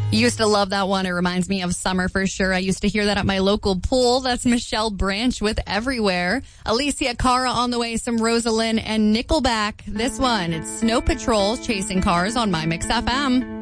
Used to love that one. It reminds me of summer for sure. I used to hear that at my local pool. That's Michelle Branch with Everywhere. Alicia Cara on the way, some Rosalind and Nickelback. This one, it's Snow Patrol, Chasing Cars on My Mix FM.